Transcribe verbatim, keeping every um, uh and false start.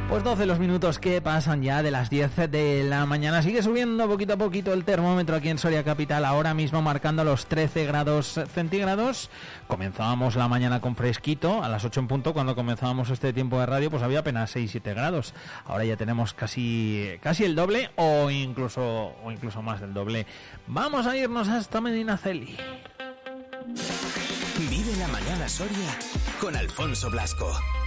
Pues doce los minutos que pasan ya de las diez de la mañana. Sigue subiendo poquito a poquito el termómetro aquí en Soria Capital, ahora mismo marcando los trece grados centígrados. Comenzábamos la mañana con fresquito, a las ocho en punto, cuando comenzábamos este tiempo de radio, pues había apenas seis siete grados. Ahora ya tenemos casi casi el doble o incluso o incluso más del doble. Vamos a irnos hasta Medinaceli. Vive la mañana Soria con Alfonso Blasco.